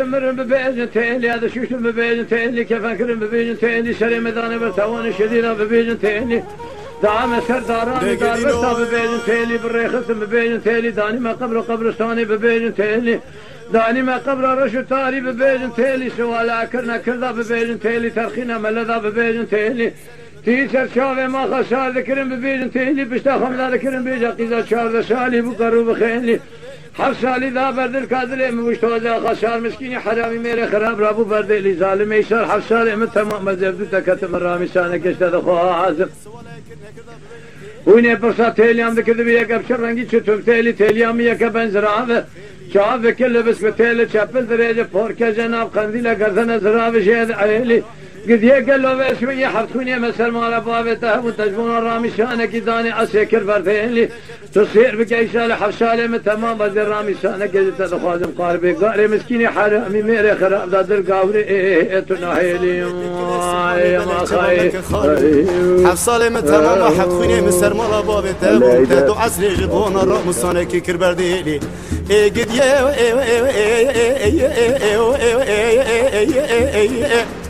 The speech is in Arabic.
مرن ببيجن تيلي هذا شوش ببيجن تيلي كيف انكرم ببيجن تيلي شري مداني برتوان شديدة ببيجن تيلي دعم سرداران دار بستا ببيجن تيلي بالريخت ببيجن تيلي داني ما قبرستاني ببيجن تيلي داني ما قبر رشو تاري ببيجن تيلي سوالا كرنا كردا ببيجن تيلي ترخينا ملذا ببيجن تيلي تيسر شاوه ما خسار ذكرن ببيجن تيلي بشتا خمدا ذكرن بيجا قيزا شاوه شالي بقرو بخيلي هر سالی دا بردل کادله موشتوزه خسار مسکینی حرامی میره خراب رابو بردلی ظالم ایشار هر سال من تمام مزبدو تکتم رامی سانه کشته دخواه عازم وینه برسا تیلیام دکرده بی یک ابشر رنگی چطور تیلیام یک بنزرابه چاوه کل بس به تیل چپل دریجه پورکه جناب قندیل گردن زرابه شید عیلی قد يقلوا باسمي حرتوني مسل مال بابته وتجبون الرامي شانك داني اسكر بردينلي تصير بكيسال حفصالي من تمام بدر رامي شانك قد تخازم قاربي قاري مسكيني حرامي ميري خراب دادر قاوري تناهيلي يا ما خاي حفصالي من تمام حرتوني مسل مال بابته وتدو عسل جبون الرامي شانك كر بردينلي قد